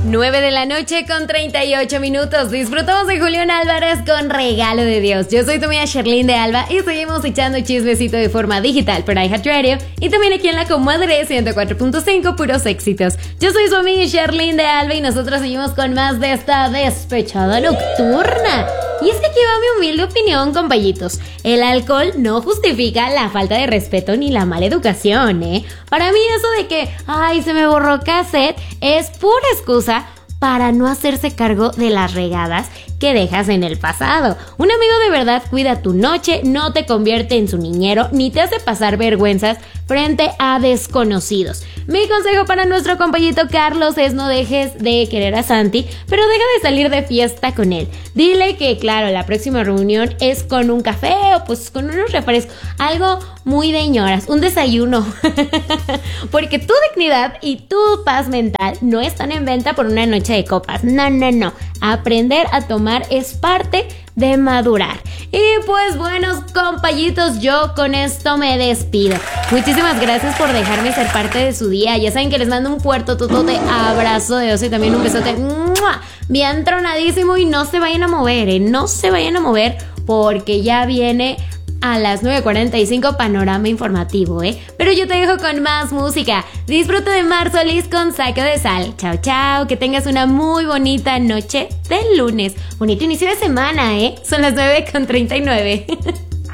9 de la noche con 38 minutos. Disfrutamos de Julián Álvarez con Regalo de Dios. Yo soy tu amiga Sherlyn de Alba y seguimos echando chismecito de forma digital por iHeartRadio y también aquí en la comadre 104.5 puros éxitos. Yo soy su amiga Sherlyn de Alba y nosotros seguimos con más de esta despechada nocturna. Y es que aquí va mi humilde opinión, compañitos. El alcohol no justifica la falta de respeto ni la mala educación, ¿eh? Para mí eso de que, ay, se me borró cassette, es pura excusa para no hacerse cargo de las regadas que dejas en el pasado. Un amigo de verdad cuida tu noche, no te convierte en su niñero, ni te hace pasar vergüenzas frente a desconocidos. Mi consejo para nuestro compañito Carlos es no dejes de querer a Santi, pero deja de salir de fiesta con él. Dile que, claro, la próxima reunión es con un café o pues con unos refrescos, algo muy de ñoras, un desayuno. Porque tu dignidad y tu paz mental no están en venta por una noche de copas. No. Aprender a tomar es parte de madurar. Y pues buenos compañitos, yo con esto me despido. Muchísimas gracias por dejarme ser parte de su día. Ya saben que les mando un puertototote abrazo de oso y también un besote ¡mua! Bien tronadísimo. Y no se vayan a mover, no se vayan a mover porque ya viene a las 9:45 panorama informativo, Pero yo te dejo con más música. Disfruta de Mar Solís con Saco de Sal. Chao, chao. Que tengas una muy bonita noche de lunes. Bonito inicio de semana, Son las 9:39.